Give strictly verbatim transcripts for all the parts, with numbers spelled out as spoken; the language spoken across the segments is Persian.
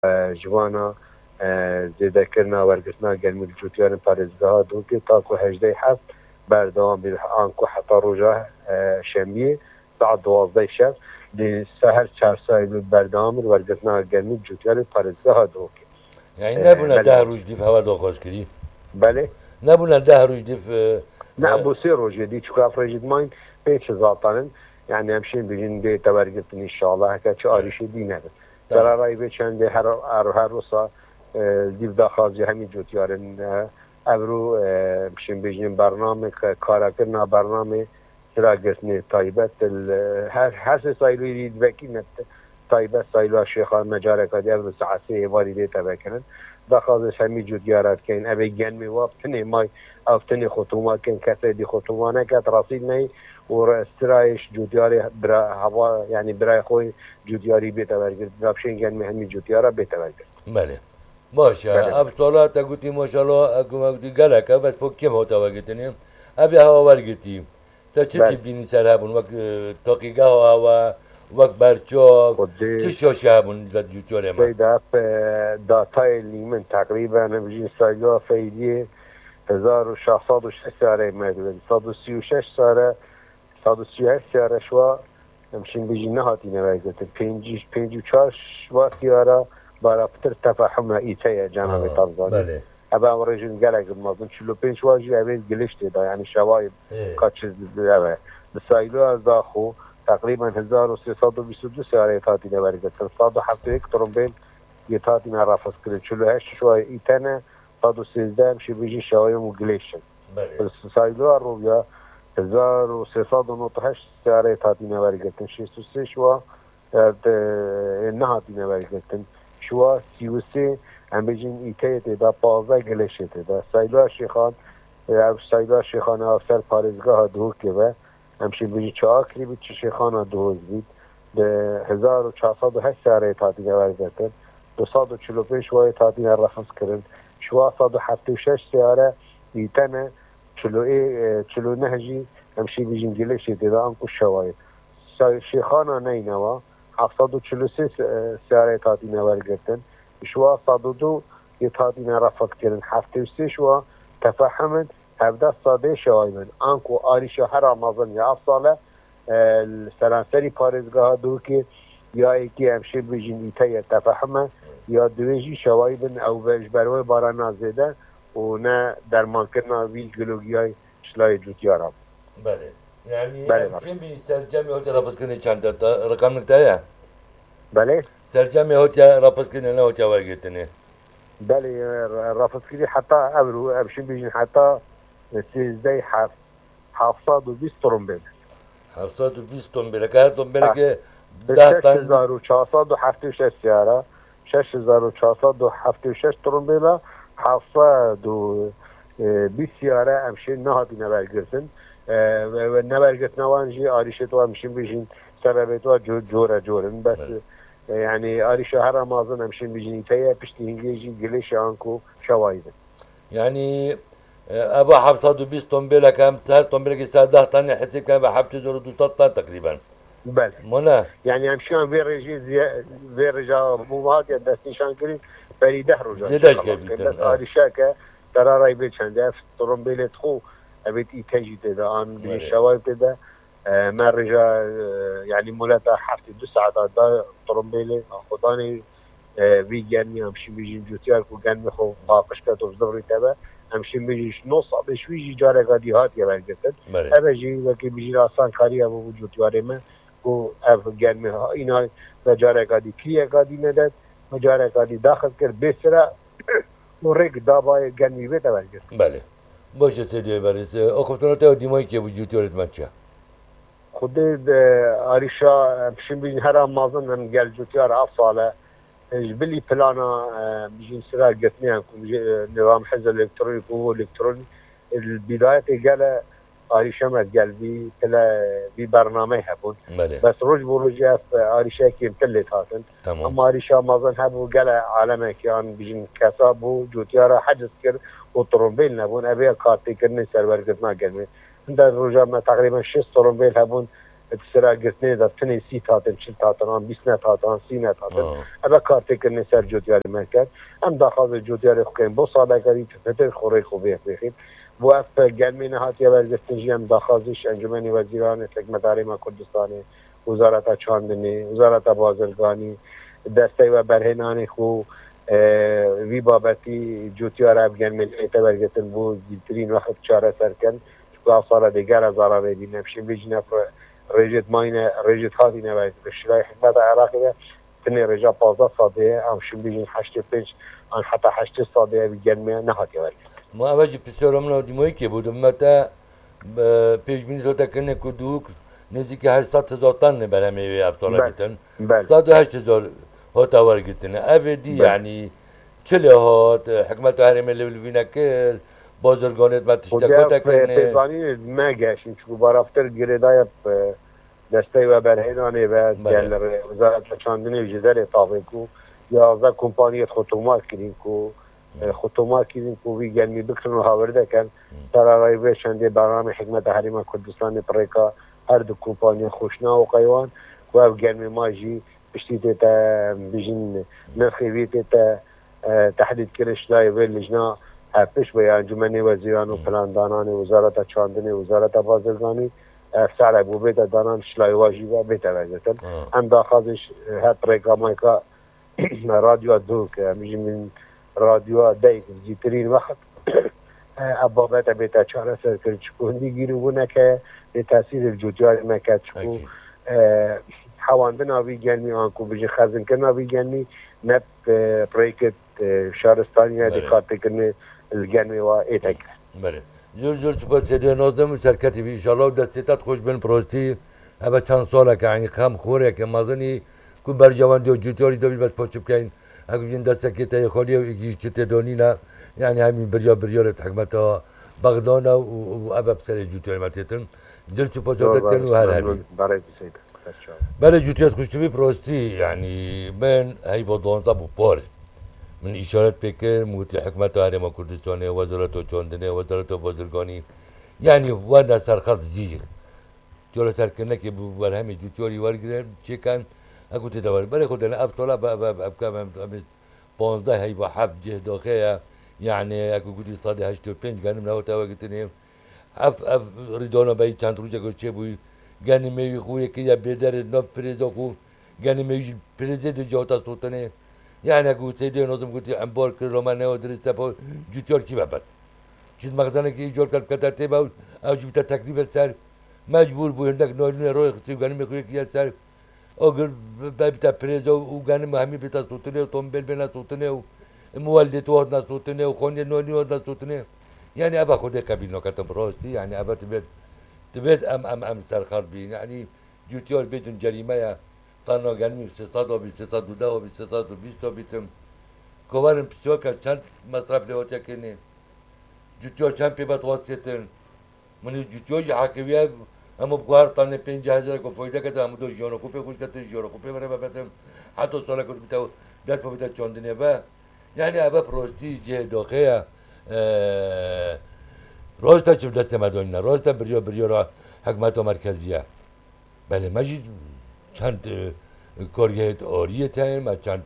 جوانا زیده کرنا ورگتنا گرمی جوتیان پارێزگاها دووکێ تاکو هەژدەی حەفت بەردەوام بێت ئانکو حتا ڕۆژە شەمیە ساعت دوازدەی شەو سەهەر چار سای بەردەوام وەرگتنا گەرمی جوتیان پارێزگاها دووکێ یعنی نەبوونە دە ڕۆژ دیف هەوا دۆخۆشکردی بەڵێ نەبوونە دە ڕۆژ دیف نا بۆ سێ ڕۆژێ دی چکە ئەفرێژت ماین پێچ زاتانن یعنی ئەمشین بژین بێتە وەرگتن ئینشاڵڵا هەکە چ ئاریشی دینەبێت دەرارای بێ چەندێ هەر هەر ڕۆسا دیو داخوازی هەمی جوتیارن ئەبرو بشین بژین بەرنامێ کارەکردنا بەرنامێ سراگرتنێ تایبەت هەر هەر سێ سایلوی دیبەکی نەت تایبەت سایلوا شێخان مەجارێکا ئەبرو سەعات سێ هێواری دێتە بەکردن داخوازش هەمی جوتیارەتکەین ئەبێ گەنمی وابتنێ مای ئەفتنێ خۆتوماکەن کەسێ دی خۆتومانەکەت ڕاستید نەی وەسترایش جوتیاری برا هەوا ینی برای خۆی جوتیاری بێتە وەرگرت بشین گەنمی هەمی جوتیارە بێتە وەرگرت بەێ باشە ئەم سۆڵاتە گوتی مۆشەڵۆ ئەگومەگوتی گەلەکە بەس بۆ کێم هەوتەوەگرتنێ ئەبێ هەوا وەرگرتی تە چی بینی سەر هەبوون وەک تۆقیگاهەوە وەک بەرچۆ چ شۆشی هەبوون لە جوتیۆرێمە داتای لیمن تقریبا بژین سایلۆ فەیدیێ هزار و شەشسەد و شەش سارەی مەدوێن سەد و سی و شەش سارە سەد و سی و هەشت سارەشوا ئەمشین بژی نەهاتینە وەرگرتن پێنجیش پێنج و چاش وا سیارە بارەپتر تەفەحمە ئیتەیە جاناوی تەزانێ ئەبا ڕێژن گەلێک مەزن چلۆ و پێنج واژی ئەوێت گلشت تێدا ینی شەوای کاچز ئەوێ بسایلۆ ئەزاخۆ تقریبا هزار و سێسەد و بیست و دو سیارەی هاتینە وەرگرتن سەد و حەفت و یەک تڕۆمبیل یەت هاتینە ڕافەزکردن چلۆ و هەشت شوای ئیتەنە سەد و سێزدە ئەمشی بژی شەوای و گلێشن سایلۆ ڕۆبیا هزار و سێسەد و نۆزدە و هەشت سیارەی هاتینە وەرگرتن شێست و سێ شوا نەهاتینە وەرگرتن شوا سی و سێ ئەم بژین ئیتەیە تێدا پازدە گلێشێ تێدا سایلۆ شێخان سایلۆ شێخانە ئەفسەر پارێزگاها دووکێوە ئەمشی بژی چاکری بیت چ شێخانە دۆز بیت هزار و چهارسەد و هەشت سیارەی هاتینە وەرگرتن دو سەد و چل و پێنج وای هاتینە ڕەفزکردن شوا سەد و حەفت و شەش سیارە ئیتەنە چل و نەهژی ئەمشی بژین گلێشێ تێدا ئەمکو شەوایە شێخانە نەینەوە هەفسەد و چل و سێ سیارەی هاتینە وەرگرتن شوا سەد و دوو یەت هاتینە ڕەفەزکردن هەفتە و سێ شوا تەفەحمن هەڤدە سادەی شەوای من ئانکو ئاریشە هەر ئامازن یا ئەف ساڵە سەرانسەری پارێزگاها دووکێ یایەکی ئەمشێ بژین ئیتەیە تەفەحمە یا دوێژی شەوای بن ئەو بەشبەرەوەی بارانە زێدە و نە دەرمانکردنا وی گلۆگیای شلای جوتیارە بەێ ینی سەرجەمی هۆتە ڕەفزکردنی چەندە ڕقامنتایە بەێ سەرجەمی هۆتە ڕەفزکردن نەوەتە وەرگرتنێ بەێ ڕەفزکردی حتا ئەبرو ئەمشین بژین حتا سێزدەی هەفسەد و بیست تڕۆمبیل هەفسەد و بیست تۆمبیلەکە تۆمبیلەکە هزار و چهارسەد و هەفتە و شەش سیارە شەش هزار و چهارسەد و هەفتە و شەش تڕۆمبیلە هەفسەد و بیست سیارە ئەمشین نەهاتینە وەرگرتن نەوەرگرتنەوانژی ئاریشێتەوە ئەمشین بژین سەبەبێتەوە جۆرە جۆرن بەس ینی ئاریشە هەر ئامازن ئەمشین بژینی تەیە پشتی هینگێژی گلێشی ئانکو شەوای بن ینی ئەبە هەفسەد و بیست تۆمبیلەکەم هەر تۆمبیلێکی سادە تانی حسیبکە بە هەفت هەزار و دووسەد تان تقریبا مۆنە یعنی ئەمشیان وێ ڕێژی وێ ڕێژا موهاتە دەستنیشان کردین بەری دە ڕۆژ ئاریشەکە دەرارای بێ چەندە تڕۆمبیلێت خۆ ئەبێت ئیتەژی تێدا ئان شەوای تێدا ما ڕێژا ینی مولەتە هەفتی دو ساعتدا تڕۆمبیلێ خۆدانی وی گەرمی ئەمشی بژین جوتیار و گەنمی خۆ باقشکە تۆ دەڕیتەبە ئەمشین بژیش نۆ ساڵ شویژی جارێکا دیهاتیە وەرگرتن ئەبەژی وەکی بژین ئاسان کاریە بۆ جوتیارێمە بۆ ئەف گەرمی ئینای بە جارێکا دی کلیەکا دی نەدەت بە جارێکا دی داخل کرد بێسرە ڕێک دابایە گەرمی بێتە وەرگرت بەێ باشە تێ بەرێت ئۆکۆتۆنەتەوە دیمای کێ بوو جوتیۆرت مەچە خودێ ئاریشا پشین بژین هەرا مازن ئەم گەل جوتیار ئەف ساڵە بلی پلانا بجين سرا قتنيان نظام حزب الالكتروني هو الكتروني البدايه قال اري شمت قلبي تلا ببرنامج هبون بس روج بروجا اري شاكي متلت هاتن اما اري شا مازن هبو قال عالمك كان بجين كسابو جوتيارا حجز كر وطرومبيل نبون ابي كارتي كرني سيرفر قتنا قلبي عند الرجال تقريبا شش طرومبيل هبون سرا گرتنی دا تنی سی تاتن چل تاتن آن بیست نه تاتن سی نه تاتن اما کارتی کنی سر جوتیاری مرکز هم داخل جوتیاری خوکیم با ساده کاری فتر خوری خوبی بخیر و اف گرمی نهاتی ورزشی هم داخلش انجمن وزیران حکمت ما کردستانی وزارت چاندنی وزارت بازرگانی دسته و برهنانی خو وی بابتی جوتیار افغان ملی تبرگتن بو زیترین وقت چاره سر کن چون سال دیگر از آرامه دی نفشیم بیجنه رجت ماینه رجت هاتی نباید بشرای حکمت عراقی تنی رجا پازده ساده همشیم بیجن هشت پنج آن حتی هشت ساده بگرمه نهاتی ورگتن ما اوجی پسیارم نادیمایی که بودم متا پیش بینی تو تکنه کدوک نزدیک هشتصد هزار تن برای میوه افطار بیتن صد و هشت هزار هات ورگتن ابدی یعنی چله هات حکمت هرم لولوینا کرد بازرگانت ما تشتکو تکنه پیزانی مگشیم چون بارافتر گریدای دسته و برهنانه و گلر وزارت چاندنی و جزر تاقی کو یازده کمپانیت خطومات کردیم کو خطومات کردیم کو وی گلمی بکرن و هاورده کن ترارای بشنده برنامه حکمت حریم کردستان پریکا هر دو کمپانی خوشنا و قیوان و او گلمی ماجی بشتیده تا بجن نرخیویده تا تحدید کرش دای و لجنا پیش به انجمن وزیران و پلاندانان وزارت چاندنی وزارت بازرگانی سعی بو بیت دانان شلای واجی و بیت وزیرتن هم داخلش هر پروگرامی که رادیو دو که میشه من رادیو دایک زیترین وقت ابا بیت بیت چهار سر کرد چکوندی گیرونه که به تاثیر جوجار مکت چکو حواندن آبی گلمی آنکو بجی خزن کن آبی گلمی نب پریکت شهرستانی هدی خاطر کنه الگلمی و ایتک بله جور جور سپاس سیده نازم شرکتی بی انشاءالله و دستیتات خوش بین پروستی ابا چند ساله که یعنی خم خوره که مازنی که برجواندی و جوتیاری دو بی بس پاچب کهین اگه بین دسته که خالی و ایگیش چته دانی نه یعنی همین بریا بریارت حکمتا بغدان و ابا بسر جوتیاری ماتیتن جل سپاس دادت کن و هر همی بله جوتیات خوشتوی پروستی یعنی من هی با دانزه بو پارس من اشارت بکر موتی حکمت هرم کردستان وزارت چاندنی وزارت بازرگانی یعنی وانا سرخص زیج جلو سر کنه که بر همه جوتیاری ورگیرن چه کن اگه تدور برای خود انا اب طلب اب اب اب کم اب پانزده هی با حب جه داخله یعنی اگه گودی صد هشت و پنج گنم نه تا وقتی اف اف ریدانا بایی چند روزه که چه بوی گنی میوی خویه که یا بدر نف پریزا خو گنی میوی پریزه دو جاتا سوتنه یعنی اگه سیده نازم گوتی انبار کرد رو من نه درسته با جوتیار کی ببد چیز مقدانه که ایجار کرد کتا تیبا او جی بیتا تکلیف سر مجبور بو هندک نایلونه روی خطیب گنی میخویه که سر اگر بیتا پریزا و گنی مهمی بیتا سوتنه و تومبیل بینا سوتنه و مولدت واد نسوتنه و خونی نوانی واد نسوتنه یعنی ابا خود قبیل نکتم راستی یعنی ابا تبید تبید ام ام ام سرخار بین یعنی جوتیار بیتون جریمه یا تانا گنمی سیصد و بیست سیصد و ده و بیست سیصد و بیست و بیتم کوارم پسیار که چند مصرف لحاطه کنه جوتیار چند پیبت واسطن منی جوتیار جی حاکویه اما بخوار تانه پنج هزار که فایده کده همو دو جیانو خوبه خوش کده جیانو خوبه برای ببتم حتی ساله که بیتا دست با بیتا چاندنه با یعنی ابا پروستی جه داخله راستا چه دست مدانی نه راستا بریا بریا را حکمت مرکزیه بله مجید چند کارگاه آریه تایم و چند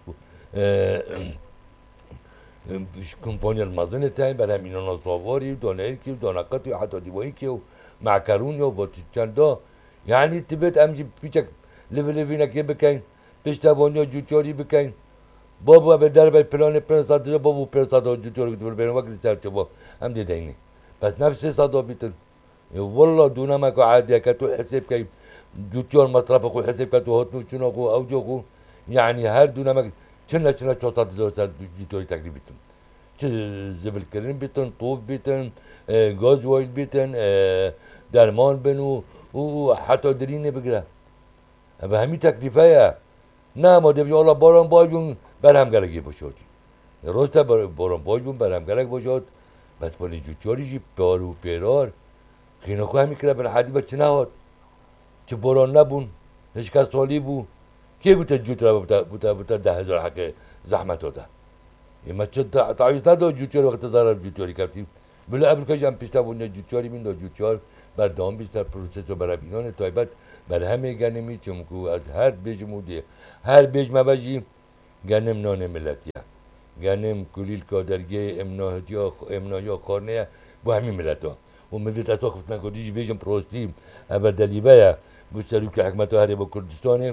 کمپانی المازن تایم برای همین نصاواری و دانهیر که و دانقاتی و حتی دیوایی که و معکرونی و با چند دا یعنی تبت امجی پیچک لیو لیوینا که بکن پشتوانی و جوتیاری بکن بابا به در بای پلان پنج ساعت دیگه بابا پنج ساعت جوتیاری که بریم وقتی سر چه با هم دیدینی پس نفس ساعت بیتن والله دونه ما که عادیه که تو حساب که جوتیار مصرف خو حساب که تو هاتنو چنا خو اوجو خو یعنی هر دونه ما چنا چنا چهار ساعت دو جوتیاری تکلیف بیتن چه زبل کردن بیتن طوب بیتن گاز وایل بیتن درمان بنو و حتی درینه بگیره به همین تکلیفه یا نه ما دیگه الله باران باجون برهم گلگی باشودی روستا باران باجون برهم گلگ باشد بس بالی جوتیاری جی پارو پیرار خیلی خواه میکره بر حدی بچه نهاد چه باران نبون هیچ کس سالی بو کی گوته جوتیار بوده بوده بوده ده هزار حق زحمت داده یه ما چه تعییز نداد جوتیار وقت ضرر جوتیاری کردیم بله امریکا جام پیشتا بونه جوتیاری من دو جوتیار بر دام بیشتر پروسس و برای بینان تایبت بر همه گنمی چمکو از هر بیج مودی هر بیج مباجی گنم نان ملتیه گنم کلیل کادرگی امناهیا امناهیا خارنه با همین ملتها و ملت تو خفت نکردیش بیجم پروستی اول دلیبه بسروک حکمت هری با کردستانه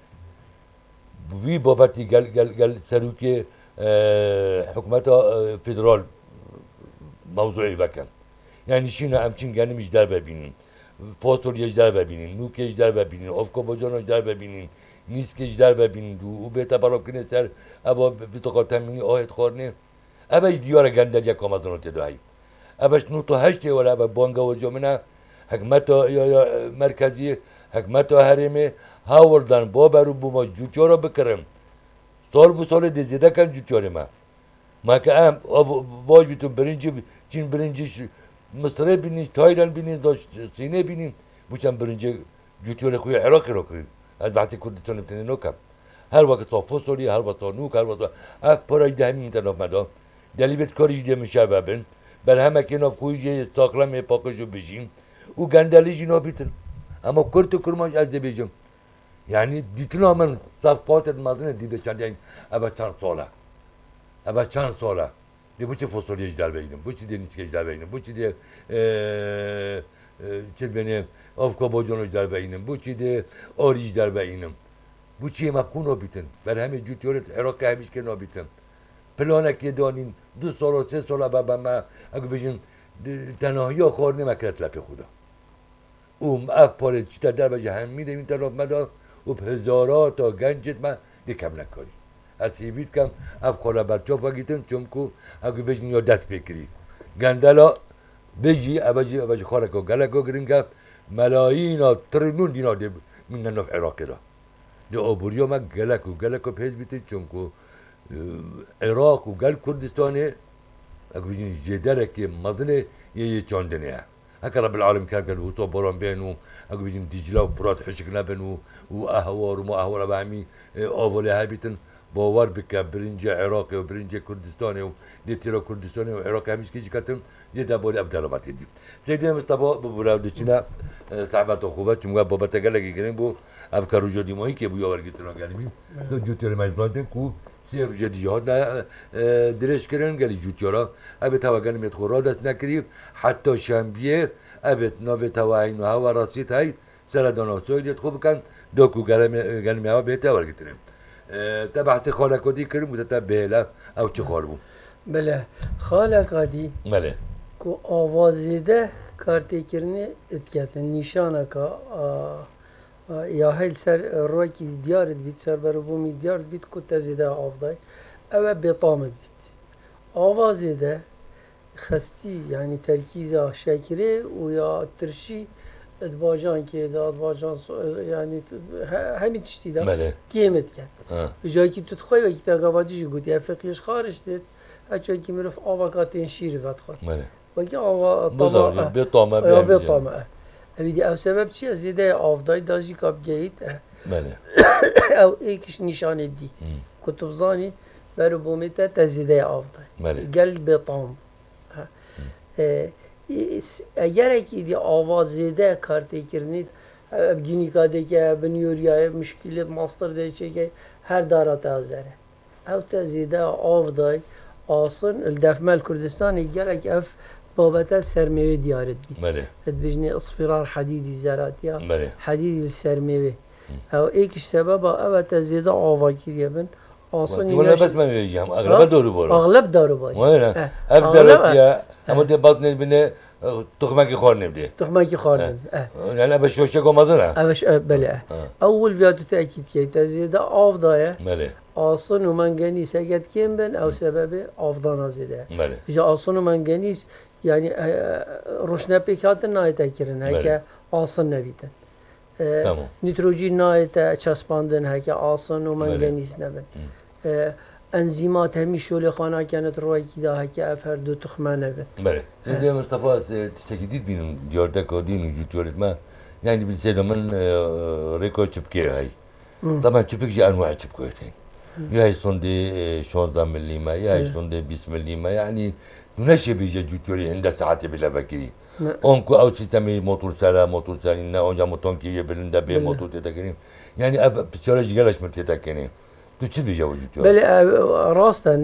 وی بابتی گل گل گل سروک حکمت فدرال موضوعی بکن یعنی شینا همچین گنم اجدار ببینین فاصل اجدار ببینین نوک اجدار ببینین افکا بجان اجدار ببینین نیست که اجدار ببینین و بیتا براب کنه سر ابا بتقاط همینی آهت خورنه ابا دیار گندل یک آمازون تدایی اباش نوتو هشته ولا ابا بانگا و جامنه حکمت یا مرکزی حکمت هرمه هاوردن بابا رو بوما جوتیارا بکرم سال bu سال dizide kan cütüyorum ha. Maka am boş bütün birinci Çin birinci Mısır'a binin, Tayland binin, Çin'e binin. Bu çan birinci cütüyorum kuyu Irak Irak. Az bahti Kurdistan ibtini nokam. Her vakit safo soruyor, her vakit nuk, her vakit. Ah parayı da hemen tanıf meda. Delibet karıcı demiş ababın. Ben hemen kenaf kuyucu saklam yapakıcı bijim. O gandalici ne bitin. Ama kurtu kurmaş az debijim. Yani ditinamen safat etmezine dibe çandayın. Aba çan sola. Aba çan sola. De bu çi fosforiyeciler beynim. Bu çi denizkeciler beynim. Bu çi de çi benim afka bocanıcılar beynim. Bu çi de arıcılar beynim. Bu çi mapkun o bitin. Ben hemen cütüyoret Irak'a hemişken o bitin. Planak yedanin dو سال و سه سال بعد ما اگه بجن تنهایی خور نمیکرد لپی خدا اون اف پاره چیتا در بجه هم میده این طرف مدا و هزارات تا گنجت من دیکم نکاری از هیوید کم اف خورا برچاف وگیتن چون کو اگه بجن یا دست بکری گندلا بجی ابجی ابجی خورکو گلکو گرینگا ملایین و تریلیون دینار دی من نف عراقی را دی آبوریا ما گلکو گلکو پیز بیتن چون کو عراق و گل کردستانه اگه بجین جدره که مدنه یه یه چاندنه هکر رب العالم کار کرد و تو برام بینو اگه بجین دیجلا و فرات حشک نبنو و اهوار و ما اهوار به همی آواله ها بیتن باور بکه برنج عراق و برنج کردستانه و دیتیرا کردستانه و عراق همیش که جکتن یه دباری ابدالاباتی دیم سیدی مصطفى ببراو دچینا صحبت و خوبت چون بابا تگلگی گریم بو افکار و جدی ماهی که بو یاور گیتنا گلیم دو جوتیر مجبورته کو سیر جدی جهاد درش کردن گلی جوتیارا ابد هوا گلی متخورا دست نکریم حتی شنبیه ابد نوی تواین و هوا راسیت های سر داناسوی دیت خوب کن دو کو گلی گلی هوا بهت هوا گیتریم تبعت خاله کدی کریم و تا بهلا او چه خال بو بله خاله کدی بله کو آوازیده کارتی کرنی اتکتن نشانه که یا هیل سر روی که دیارت بیت سر برای بومی دیارت بیت که تزیده آفدای اوه بیطامت بیت آوازیده خستی یعنی ترکیز شکره و یا ترشی ادباجان که ادباجان یعنی همین تشتی دا کیمت کرد جایی که تو تخوای و که تاقوادیشو گوتی افقیش خارش دید هچایی که میرف آوکاتین شیر فت خور و که آوا طامه بیطامه یا بیطامه اویدی او سبب چیه زیده آفدای داجی کاب گیت بله او ایکش نشانه دی کتب زانی برو بومیتا تزیده آفدای بله گل بیطام اگر اکی دی آواز زیده کارتی کرنید بگینی کاده که بنیوریای مشکلیت ماستر ده چه که هر دارا تازره او تزیده آفدای آسان الدفمال کردستان اگر اکی اف بابتل سرموی دیارت بی بله بجنی اصفرار حدیدی زراتیا بله حدیدی سرموی او ایکش سبب او تزیده آوا کریه بن آسان ولا بس ما يجيهم اغلب دورو بورو اغلب دارو باری وين افضلتيا اما دي بطن بني تخمك خورن بدي تخمك خورن يعني باش شو شكو مدنا اوش بله اول فيديو تاكيد كي تزيده افضايا بله آسان و منگنیس اگر کم بن او سبب آفدان زده بله جا آسان و منگنیس یعنی روشنه پیکات نایت کرن هکه آسان نبیتن تمام نیتروژن نایت چسباندن هکه آسان و منگنیس نبن انزیمات همی شوله خانه کنت روی کی دا هکه افر دو تخمه نبن بله اینجا مصطفى تشتكيديت بين ديارتك ودين وجوتورت ما يعني بالسيد من ريكو تشبكي هاي طبعا تشبك جي انواع تشبكوتين يا هي صندي شوندا مليمة يا هي صندي بيس مليمة يعني نشي بيجي جوتوري عند ساعات بلا بكري اونكو او سيستمي موتور سالا موتور سالينا اونجا موتون كي يبلندا بي موتور تتكني يعني اب بسيولوجي جلاش من تتكني تو تشي بيجي وجوتوري بله راستا